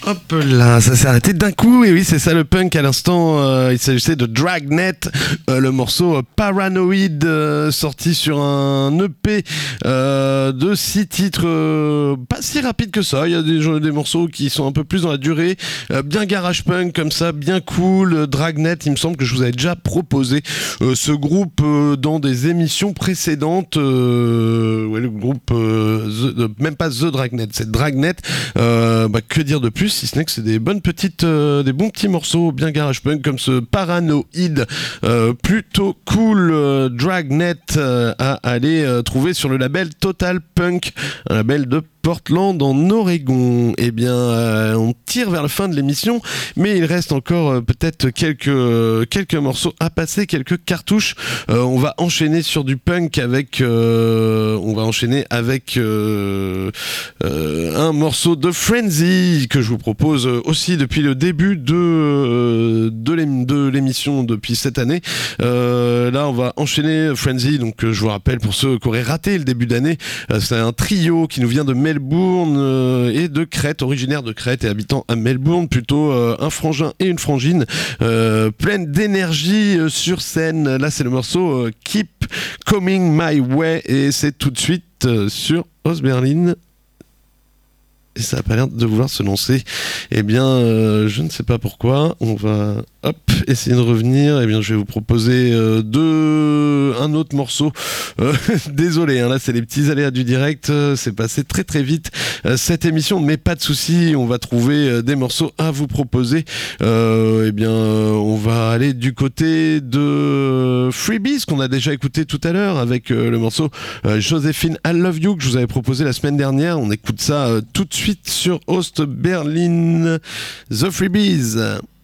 Hop là, ça s'est arrêté d'un coup, et oui, c'est ça le punk à l'instant. Il s'agissait de Dragnet, le morceau Paranoid, sorti sur un EP de 6 titres, pas si rapide que ça. Il y a des morceaux qui sont un peu plus dans la durée, bien garage punk comme ça, bien cool. Dragnet, il me semble que je vous avais déjà proposé ce groupe dans des émissions précédentes. Ouais, le groupe, même pas The Dragnet, c'est Dragnet. Que dire de plus, si ce n'est que c'est des bonnes petites, des bons petits morceaux bien garage punk comme ce Paranoid, plutôt cool. Dragnet à aller trouver sur le label Total Punk, un label de Portland en Oregon. Eh bien, on tire vers la fin de l'émission, mais il reste encore peut-être quelques morceaux à passer, quelques cartouches. On va enchaîner sur du punk avec, un morceau de Frenzy que je vous propose aussi depuis le début de l'émission depuis cette année. Là, on va enchaîner Frenzy. Donc, je vous rappelle pour ceux qui auraient raté le début d'année, c'est un trio qui nous vient de Melbourne et de Crète, originaire de Crète et habitant à Melbourne, plutôt un frangin et une frangine pleine d'énergie sur scène. Là, c'est le morceau Keep Coming My Way et c'est tout de suite sur Os Berlin. Et ça n'a pas l'air de vouloir se lancer. Eh bien, je ne sais pas pourquoi. On va essayer de revenir. Eh bien, je vais vous proposer un autre morceau. Désolé, là, c'est les petits aléas du direct. C'est passé très très vite cette émission, mais pas de souci. On va trouver des morceaux à vous proposer. Eh bien, on va aller du côté de Freebies qu'on a déjà écouté tout à l'heure avec le morceau Joséphine I Love You que je vous avais proposé la semaine dernière. On écoute ça tout de suite sur Host Berlin, The Freebies.